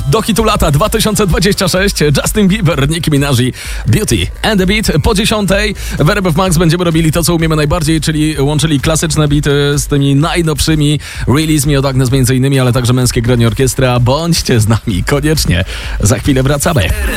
do hitu lata 2026. Justin Bieber, Nicki Minaj, Beauty and the Beat. Po 10 w RMF Max będziemy robili to, co umiemy najbardziej, czyli łączyli klasyczne beaty z tymi najnowszymi release'mi od Agnes między innymi, ale także męskie granie orkiestra. Bądźcie z nami, koniecznie. Za chwilę wracamy.